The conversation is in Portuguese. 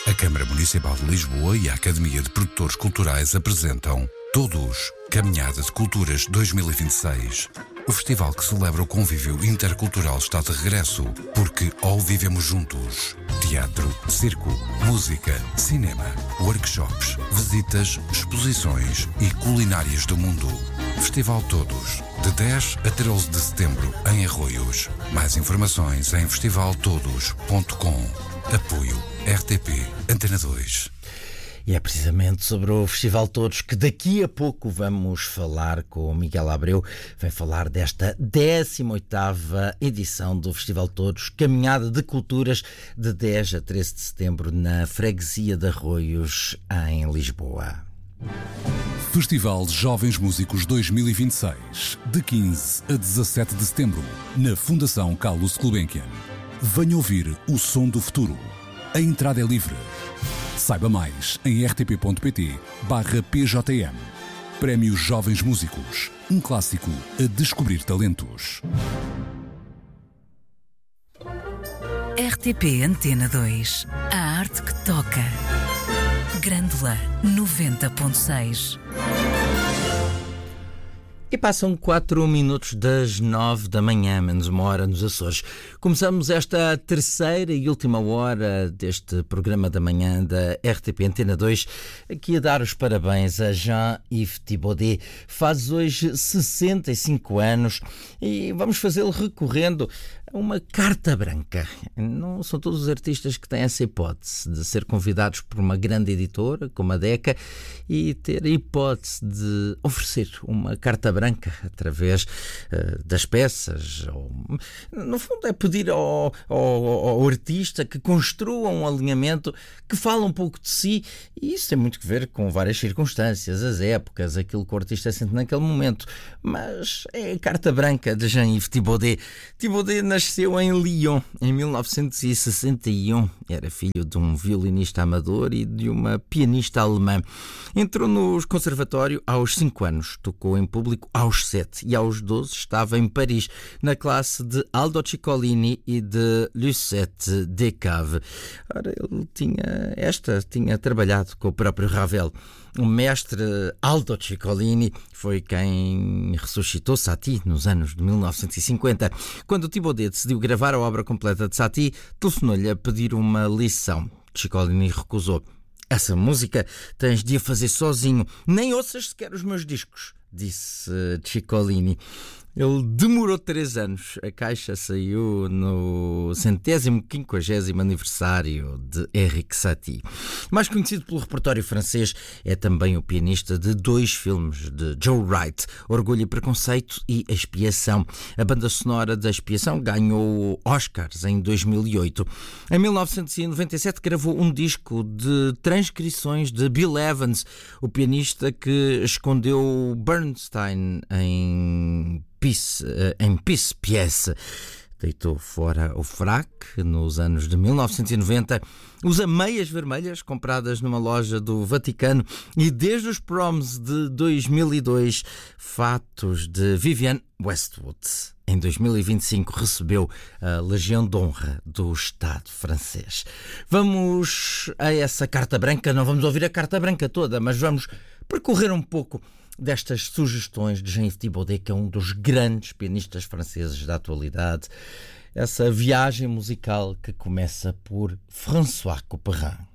A Câmara Municipal de Lisboa e a Academia de Produtores Culturais apresentam Todos, Caminhada de Culturas 2026. O festival que celebra o convívio intercultural está de regresso, porque ao vivemos juntos. Teatro, circo, música, cinema, workshops, visitas, exposições e culinárias do mundo. Festival Todos, de 10 a 13 de setembro, em Arroios. Mais informações em festivaltodos.com. Apoio RTP Antena 2. E é precisamente sobre o Festival Todos que daqui a pouco vamos falar com o Miguel Abreu. Vem falar desta 18ª edição do Festival Todos, Caminhada de Culturas, de 10 a 13 de setembro, na Freguesia de Arroios, em Lisboa. Festival Jovens Músicos 2026, de 15 a 17 de setembro, na Fundação Carlos Gulbenkian. Venha ouvir o som do futuro. A entrada é livre. Saiba mais em rtp.pt/PJM. Prémio Jovens Músicos, um clássico a descobrir talentos. RTP Antena 2. A arte que toca. Grândola 90.6. E passam 4 minutos das 9 da manhã, menos uma hora nos Açores. Começamos esta terceira e última hora deste programa da manhã da RTP Antena 2, aqui a dar os parabéns a Jean-Yves Thibaudet. Faz hoje 65 anos e vamos fazê-lo recorrendo a uma carta branca. Não são todos os artistas que têm essa hipótese de ser convidados por uma grande editora, como a Decca, e ter a hipótese de oferecer uma carta branca através das peças. No fundo é pedir ao artista que construa um alinhamento que fala um pouco de si, e isso tem muito que ver com várias circunstâncias, as épocas, aquilo que o artista sente naquele momento. Mas é a carta branca de Jean-Yves Thibaudet. Thibaudet nasceu em Lyon em 1961. Era filho de um violinista amador e de uma pianista alemã. Entrou no conservatório aos 5 anos, tocou em público aos 7 e aos 12 estava em Paris, na classe de Aldo Ciccolini e de Lucette Descaves. Ora, ele tinha trabalhado com o próprio Ravel. O mestre Aldo Ciccolini foi quem ressuscitou Satie nos anos de 1950. Quando Thibaudet decidiu gravar a obra completa de Satie, telefonou-lhe a pedir uma lição. Ciccolini recusou. "Essa música tens de a fazer sozinho, nem ouças sequer os meus discos", disse Ciccolini. Ele demorou 3 anos. A caixa saiu no 150º aniversário de Henrik Satie. Mais conhecido pelo repertório francês, é também o pianista de 2 filmes de Joe Wright, Orgulho e Preconceito e Expiação. A banda sonora da Expiação ganhou Oscars em 2008. Em 1997 gravou um disco de transcrições de Bill Evans, o pianista que escondeu Bernstein em Peace Piece. Deitou fora o fraque nos anos de 1990, usa meias vermelhas compradas numa loja do Vaticano e desde os proms de 2002, fatos de Vivienne Westwood. Em 2025 recebeu a Legião de Honra do Estado francês. Vamos a essa carta branca, não vamos ouvir a carta branca toda, mas vamos percorrer um pouco destas sugestões de Jean-Yves Thibaudet, que é um dos grandes pianistas franceses da atualidade. Essa viagem musical que começa por François Couperin.